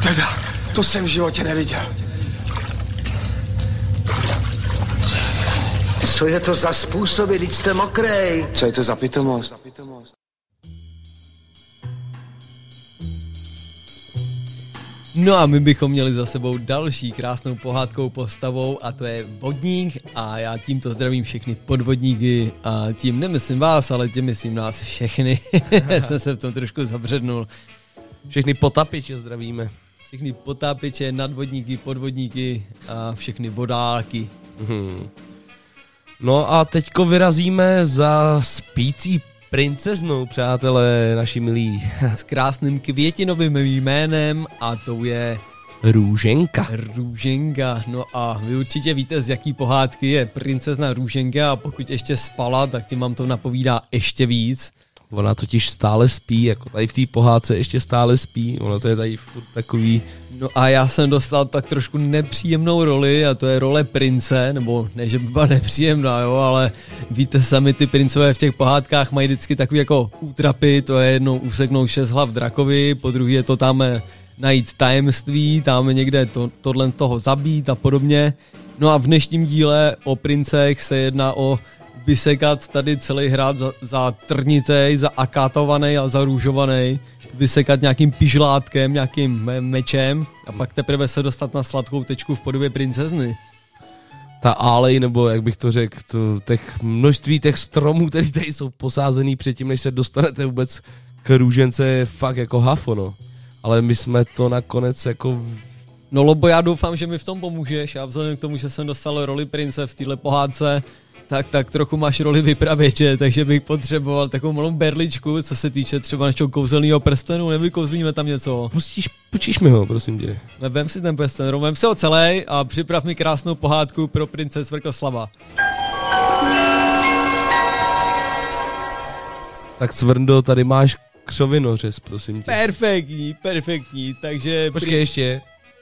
Teda, to jsem v životě neviděl. Co je to za způsoby, teď jste mokrej? Co je to za pitomost? No a my bychom měli za sebou další krásnou pohádkou postavou a to je vodník a já tímto zdravím všechny podvodníky a tím nemyslím vás, ale tím myslím nás všechny. Jsem se v tom trošku zabřednul. Všechny potapiče zdravíme. Všechny potápěče, nadvodníky, podvodníky a všechny vodáky. No a teďko vyrazíme za spící princeznou, přátelé, naši milí. S krásným květinovým jménem a to je Růženka. Růženka. No a vy určitě víte, z jaký pohádky je princezna Růženka a pokud ještě spala, tak tím vám to napovídá ještě víc. Ona totiž stále spí, jako tady v té pohádce ještě stále spí, ono to je tady furt takový... No a já jsem dostal tak trošku nepříjemnou roli a to je role prince, nebo ne, že by byla nepříjemná, jo, ale víte sami, ty princové v těch pohádkách mají vždycky takový jako útrapy, to je jednou useknout 6 hlav drakovi, po druhý je to tam najít tajemství, tam někde tohle toho zabít a podobně. No a v dnešním díle o princech se jedná o vysekat tady celý hrad za trnitej, za akátovanej a za růžovanej, vysekat nějakým pižlátkem, nějakým mečem a pak teprve se dostat na sladkou tečku v podobě princezny. Ta álej, nebo jak bych to řekl, těch množství těch stromů, které tady jsou posázený předtím, než se dostanete vůbec k růžence, je fakt jako hafo, no. Ale my jsme to nakonec jako... No Lobo, já doufám, že mi v tom pomůžeš a vzhledem k tomu, že jsem dostal roli prince v téhle pohádce, tak trochu máš roli vypravěče, takže bych potřeboval takovou malou berličku, co se týče třeba našeho kouzelného prstenu, nevykouzlíme tam něco. Počíš mi ho, prosím tě. Vem si ten prsten, vem si ho celý a připrav mi krásnou pohádku pro prince Svrkoslava. Tak Cvrndo, tady máš křovinořez, prosím tě. Perfektní, takže... Počkej ještě.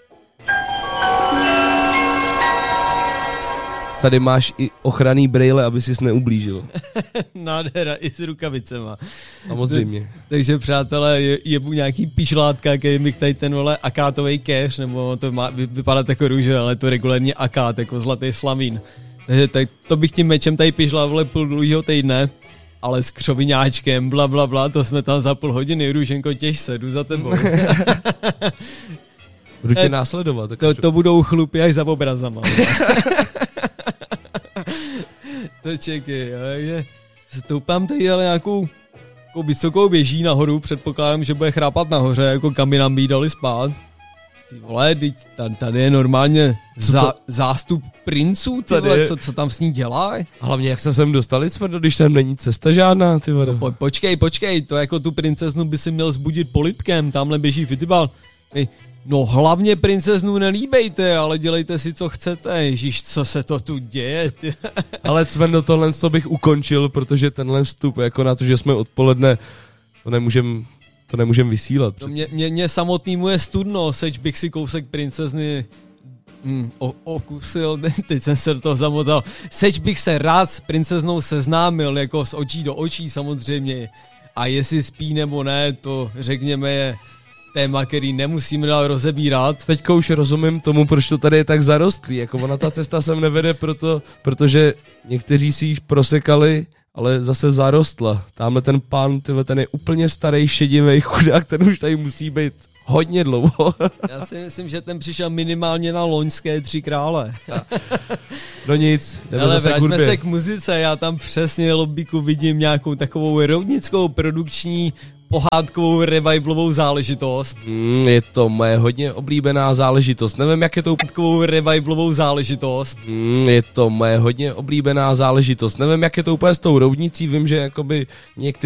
Tady máš i ochranný brejle, aby sis neublížil. Nádhera, i s rukavicema. Samozřejmě. Takže přátelé, jebu nějaký pišlátka, který mi tady ten akátový kéř, nebo to má vypadat jako růže, ale to regulárně akát, jako zlatý slavín. Takže to bych tím mečem tady pišlal půl dlouhýho týdne, ale s křoviňáčkem, blablabla, to jsme tam za půl hodiny, Růženko, těž se, jdu za tebou. Budu tě následovat. To budou chlupy až za obrazama. To čekej, stoupám tady ale nějakou vysokou věží nahoru, předpokládám, že bude chrápat nahoře, jako kam by nám dali spát. Ty vole, tady je normálně zástup princů, ty vole, co tam s ní dělají? Hlavně jak se sem dostali, Cvrdo, když tam není cesta žádná, ty vole. No, počkej, to jako tu princeznu by si měl zbudit polibkem, tamhle běží fitbal. No hlavně princeznu nelíbejte, ale dělejte si, co chcete. Ježíš, co se to tu děje? Ale Cvrndo, tohle bych ukončil, protože tenhle vstup, jako na to, že jsme odpoledne, to nemůžem vysílat. No, mě samotnému je studno, seč bych si kousek princezny okusil, teď jsem se do toho zamotal. Seč bych se rád s princeznou seznámil, jako z očí do očí samozřejmě. A jestli spí nebo ne, to řekněme je téma, který nemusíme dál rozebírat. Teďka už rozumím tomu, proč to tady je tak zarostlý. Jako ona ta cesta sem nevede protože někteří si již prosekali, ale zase zarostla. Tamhle ten pán, ten je úplně starý, šedivý chudák, ten už tady musí být hodně dlouho. Já si myslím, že ten přišel minimálně na loňské 3 krále. No nic, jdeme ale zase k hudbě. vraťme se k muzice, já tam přesně, Lobíku, vidím nějakou takovou roudnickou produkční pohádkovou revivalovou záležitost. Je to moje hodně oblíbená záležitost. Nevím, jak je to takovou revivalovou záležitost. Je to moje hodně oblíbená záležitost. Nevím, jak je to úplně s tou roudnicí. Vím, že jakoby někteří